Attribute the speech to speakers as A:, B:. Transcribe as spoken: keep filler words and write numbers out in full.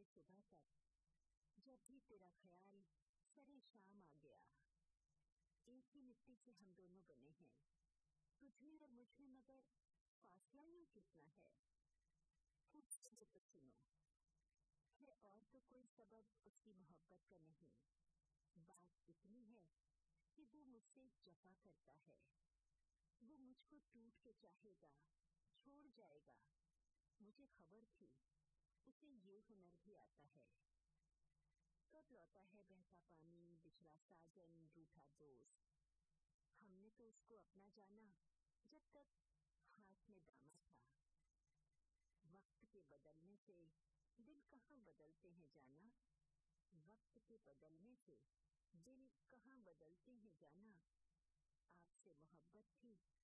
A: से सुबह तक, जब भी तेरा ख्याल सरे शाम आ गया। एक ही मिट्टी से हम दोनों बने हैं, तुझमें और मुझमें, मगर फासला यूं कितना है। खुद तो सुनो है, और तो कोई सबब उसकी मोहब्बत का नहीं। बात इतनी है कि वो मुझसे जफा करता है। वो मुझको टूट के चाहेगा, छोड़ जाएगा। मुझे खबर थी उसे ये हुनर भी आता है। कब लौटा है बहता पानी, बिछड़ा साजन, रूठा दोस्त। हमने तो उसको अपना जाना जब तक हाथ में दामा था। वक्त के बदलने से दिल कहाँ बदलते हैं जाना। वक्त के बदलने से दिल कहाँ बदलते हैं जाना। आपसे मोहब्बत थी